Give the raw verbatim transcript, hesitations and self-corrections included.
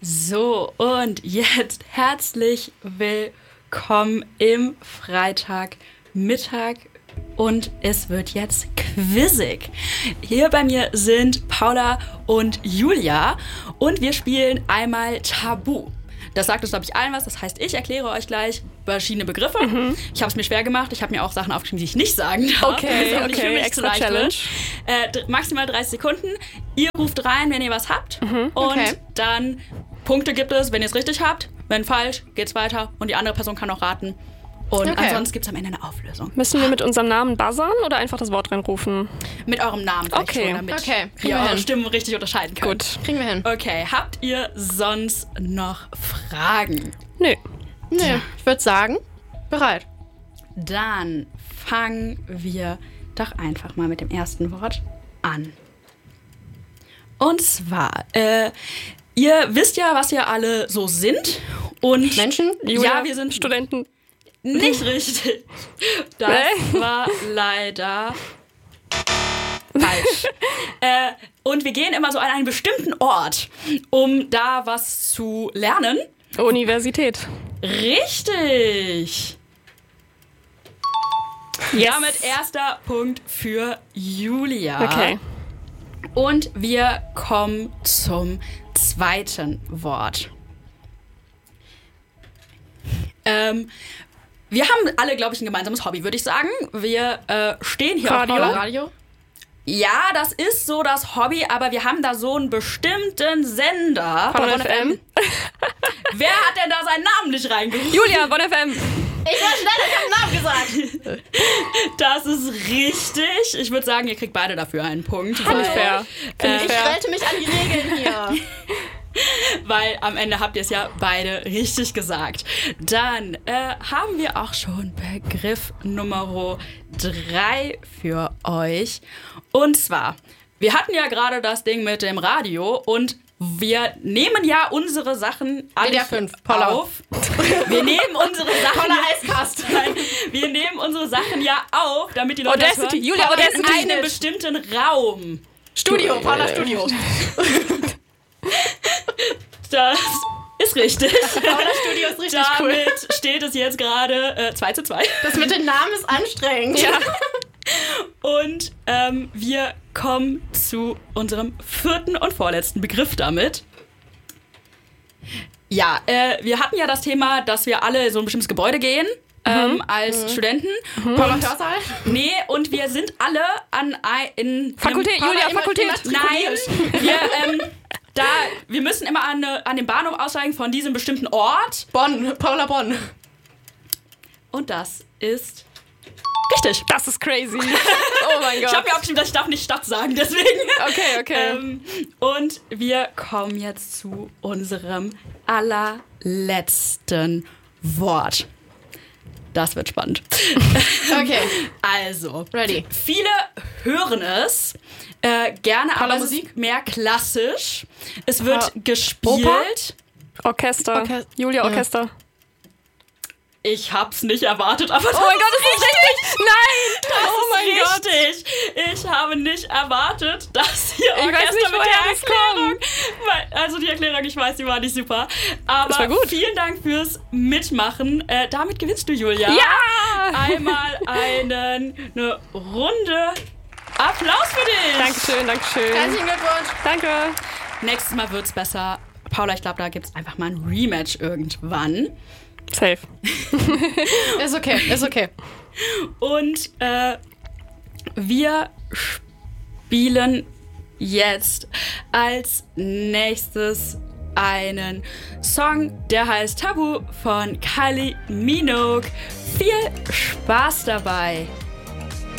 So, und jetzt herzlich willkommen im Freitagmittag und es wird jetzt quizzig. Hier bei mir sind Paula und Julia und wir spielen einmal Tabu. Das sagt uns, glaube ich, allen was. Das heißt, ich erkläre euch gleich verschiedene Begriffe. Mhm. Ich habe es mir schwer gemacht. Ich habe mir auch Sachen aufgeschrieben, die ich nicht sagen darf. Okay, das okay, extra Challenge. Äh, d- maximal dreißig Sekunden. Ihr ruft rein, wenn ihr was habt. Mhm. Und okay. dann Punkte gibt es, wenn ihr es richtig habt. Wenn falsch, geht's weiter. Und die andere Person kann auch raten. Und okay. ansonsten gibt es am Ende eine Auflösung. Müssen wir mit unserem Namen buzzern oder einfach das Wort reinrufen? Mit eurem Namen vielleicht okay. schon, damit okay. ihr eure Stimmen richtig unterscheiden könnt. Gut, kriegen wir hin. Okay, habt ihr sonst noch Fragen? Nö. Nö, ja. Ich würde sagen, bereit. Dann fangen wir doch einfach mal mit dem ersten Wort an. Und zwar, äh, ihr wisst ja, was ihr alle so sind. Und Menschen? Julia, ja, wir sind Studenten. Nicht richtig. Das war leider falsch. äh, und wir gehen immer so an einen bestimmten Ort, um da was zu lernen. Universität. Richtig. Yes. Damit erster Punkt für Julia. Okay. Und wir kommen zum zweiten Wort. Ähm, wir haben alle, glaube ich, ein gemeinsames Hobby, würde ich sagen. Wir äh, stehen hier Radio? auf Paula. Radio? Ja, das ist so das Hobby, aber wir haben da so einen bestimmten Sender. Bonn F M. Wer hat denn da seinen Namen nicht reingerufen? Julia, Bonn F M. Ich war schneller, ich habe einen Namen gesagt. Das ist richtig. Ich würde sagen, ihr kriegt beide dafür einen Punkt. Finde ich fair. Find äh, ich Ich fair. halte mich an die Regeln hier. Weil am Ende habt ihr es ja beide richtig gesagt. Dann äh, haben wir auch schon Begriff Nummer drei für euch. Und zwar, wir hatten ja gerade das Ding mit dem Radio und wir nehmen ja unsere Sachen alle W D R fünf, Paula. auf. Wir nehmen unsere Sachen. Paula Eiskast. Nein, wir nehmen unsere Sachen ja auf, damit die Leute das Audacity, hören, Julia, in Audacity. einem bestimmten Raum. Studio, Paula Studio. Das ist richtig. Paula Studio ist richtig cool. Damit steht es jetzt gerade äh, zwei zu zwei. Das mit den Namen ist anstrengend. Ja. Und ähm, wir kommen zu unserem vierten und vorletzten Begriff damit. Ja, äh, wir hatten ja das Thema, dass wir alle in so ein bestimmtes Gebäude gehen. Ähm, mhm. Als mhm. Studenten. Mhm. Paula Hörsaal? Nee, und wir sind alle an ein, in Fakultät, einem, Julia, Fakultät. Nein, wir, ähm, da, wir müssen immer an, an dem Bahnhof aussteigen von diesem bestimmten Ort. Bonn, Paula Bonn. Und das ist richtig. Das ist crazy. Oh mein Gott. Ich habe mir aufgeschrieben, dass ich darf nicht Stadt sagen, deswegen. Okay, okay. Ähm, und wir kommen jetzt zu unserem allerletzten Wort. Das wird spannend. Okay. Also, ready. Viele hören es äh, gerne, Paula aber es Musik? ist mehr klassisch. Es wird Uh, gespielt. Oper? Orchester. Orchester. Julia, Orchester. Ich hab's nicht erwartet, aber das Oh mein ist Gott, das ist richtig! Nein! Das oh mein ist Gott! richtig. Ich habe nicht erwartet, dass hier Ich Orchester weiß nicht, mit woher der das Erklärung. Weil, also die Erklärung, ich weiß, die war nicht super. Aber Das war gut. vielen Dank fürs Mitmachen. Äh, damit gewinnst du, Julia. Ja! Einmal einen, eine Runde Applaus für dich. Dankeschön, Dankeschön. Herzlichen Glückwunsch. Danke. Nächstes Mal wird's besser. Paula, ich glaube, da gibt's einfach mal ein Rematch irgendwann. Safe. Ist okay, ist okay. Und äh, wir spielen jetzt als nächstes einen Song, der heißt Tabu von Kylie Minogue. Viel Spaß dabei!